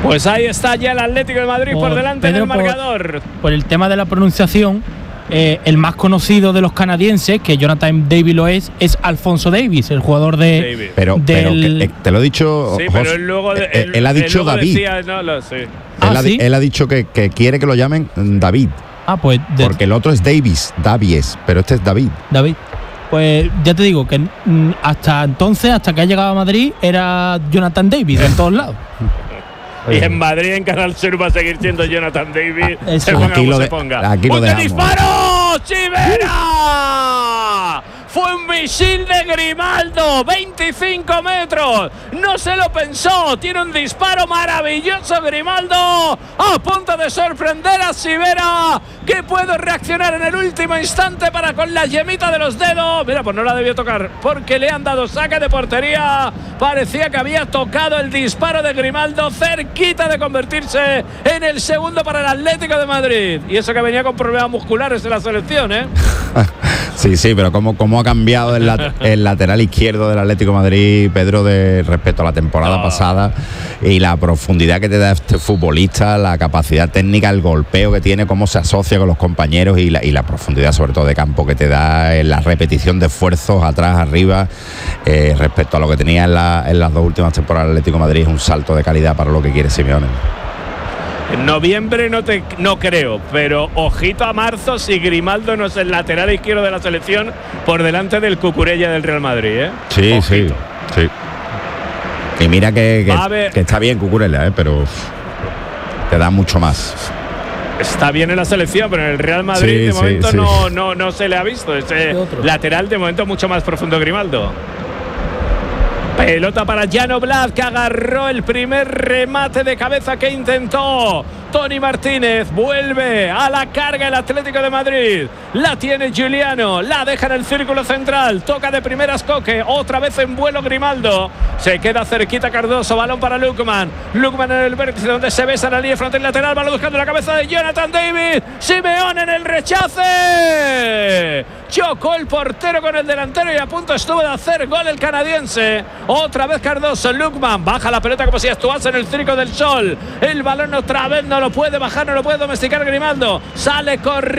Pues ahí está ya el Atlético de Madrid por delante del marcador. Por el tema de la pronunciación, el más conocido de los canadienses, que Jonathan David lo es Alfonso Davies, el jugador de. Pero te lo he dicho. Sí, pero él ha dicho David. Decía, no, sí. Él ha dicho que quiere que lo llamen David. Pues. Porque el otro es Davies, pero este es David. Pues ya te digo que hasta entonces, hasta que ha llegado a Madrid, era Jonathan David en todos lados. Y en Madrid, en Canal Sur, va a seguir siendo Jonathan David. Se ponga. Aquí lo dejamos. ¡Disparo! ¡Chivera! Fue un misil de Grimaldo, 25 metros. No se lo pensó. Tiene un disparo maravilloso Grimaldo. A punto de sorprender a Sivera, que puede reaccionar en el último instante para con la yemita de los dedos. Mira, pues no la debió tocar porque le han dado saque de portería. Parecía que había tocado el disparo de Grimaldo, cerquita de convertirse en el segundo para el Atlético de Madrid. Y eso que venía con problemas musculares en la selección, ¿eh? Sí, pero cómo ha cambiado el lateral izquierdo del Atlético de Madrid, Pedro, respecto a la temporada pasada, y la profundidad que te da este futbolista, la capacidad técnica, el golpeo que tiene, cómo se asocia con los compañeros y la profundidad sobre todo de campo que te da en la repetición de esfuerzos atrás, arriba, respecto a lo que tenía en las dos últimas temporadas del Atlético de Madrid. Es un salto de calidad para lo que quiere Simeone. En noviembre no creo, pero ojito a marzo si Grimaldo no es el lateral izquierdo de la selección por delante del Cucurella del Real Madrid, ¿eh? Sí. Y mira que está bien Cucurella, pero te da mucho más. Está bien en la selección, pero en el Real Madrid de momento no se le ha visto. Ese lateral de momento mucho más profundo Grimaldo. Pelota para Jan Oblak, que agarró el primer remate de cabeza que intentó Toni Martínez. Vuelve a la carga el Atlético de Madrid. La tiene Giuliano, la deja en el círculo central. Toca de primeras Coque, otra vez en vuelo Grimaldo. Se queda cerquita Cardoso, balón para Lukman. Lukman en el vértice donde se besa la línea frontal lateral. Balón buscando la cabeza de Jonathan David. Simeone en el rechace. Chocó el portero con el delantero y a punto estuvo de hacer gol el canadiense. Otra vez Cardoso, Lukman baja la pelota como si actuase en el Circo del Sol. El balón otra vez no lo puede bajar, no lo puede domesticar Grimaldo. Sale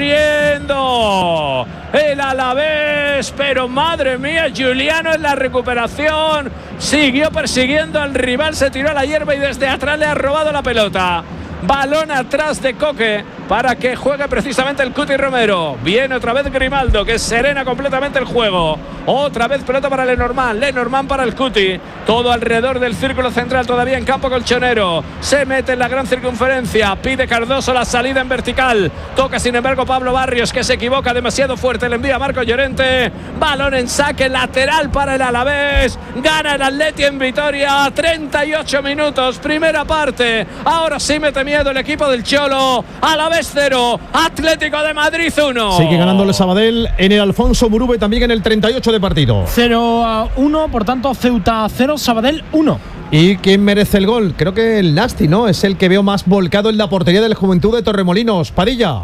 corriendo el Alavés, pero madre mía, Giuliano en la recuperación siguió persiguiendo al rival, se tiró a la hierba y desde atrás le ha robado la pelota. Balón atrás de Coque para que juegue precisamente el Cuti Romero. Viene otra vez Grimaldo, que serena completamente el juego. Otra vez pelota para Lenormand para el Cuti. Todo alrededor del círculo central, todavía en campo colchonero. Se mete en la gran circunferencia. Pide Cardoso la salida en vertical. Toca sin embargo Pablo Barrios, que se equivoca demasiado fuerte. Le envía a Marco Llorente. Balón en saque lateral para el Alavés. Gana el Atleti en Vitoria. 38 minutos, primera parte. Ahora sí mete miedo el equipo del Cholo. Alavés 0, Atlético de Madrid 1. Sigue ganándole Sabadell en el Alfonso Murube, también en el 38 de partido. 0-1, por tanto Ceuta 0, Sabadell 1. ¿Y quién merece el gol? Creo que el Nasti, ¿no? Es el que veo más volcado en la portería del Juventud de Torremolinos. Padilla.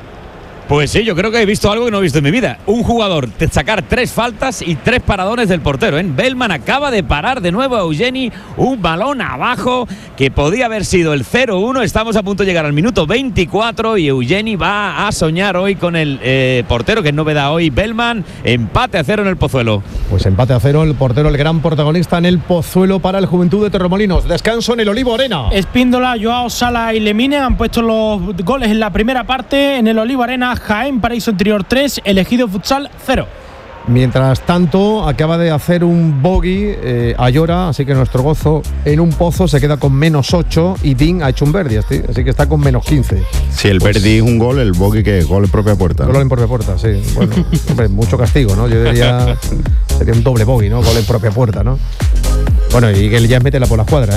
Pues sí, yo creo que he visto algo que no he visto en mi vida. Un jugador sacar 3 faltas y 3 paradones del portero, ¿eh? Bellman acaba de parar de nuevo a Eugeni, un balón abajo que podía haber sido el 0-1. Estamos a punto de llegar al minuto 24 y Eugeni va a soñar hoy con el portero, que es novedad hoy, Bellman. Empate a 0 en el Pozuelo. Pues empate a 0, el portero, el gran protagonista en el Pozuelo para el Juventud de Torremolinos. Descanso en el Olivo Arena. Espíndola, Joao Sala y Lemine han puesto los goles en la primera parte. En el Olivo Arena, Jaén Paraíso Interior 3, Elegido Futsal 0. Mientras tanto, acaba de hacer un bogey Ayora, así que nuestro Gozo en un pozo se queda con -8 y Dean ha hecho un birdie, así que está con -15. Si el birdie es un gol, el bogey que es gol en propia puerta. Gol en propia puerta, sí. Bueno, hombre, mucho castigo, ¿no? Yo diría sería un doble bogey, ¿no? Gol en propia puerta, ¿no? Bueno, y que él ya métela por la escuadra,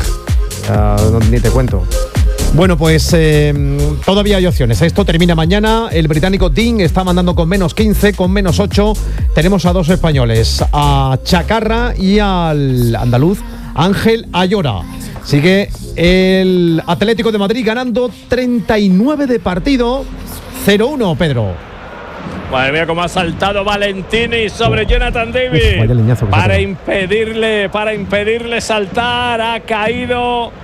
ya, ni te cuento. Bueno, pues todavía hay opciones. Esto termina mañana. El británico Dean está mandando con -15, con -8. Tenemos a 2 españoles, a Chacarra y al andaluz Ángel Ayora. Sigue el Atlético de Madrid ganando 39 de partido, 0-1, Pedro. Madre mía, cómo ha saltado Valentini sobre Jonathan David. Para impedirle saltar, ha caído